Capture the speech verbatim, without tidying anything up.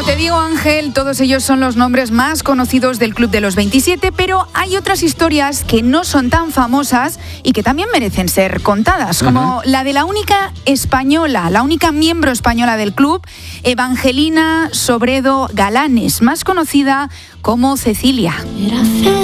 te digo, Ángel, todos ellos son los nombres más conocidos del Club de los veintisiete, pero hay otras historias que no son tan famosas y que también merecen ser contadas, como uh-huh. la de la única española, la única miembro española del club, Evangelina Sobredo Galanes, más conocida como Cecilia.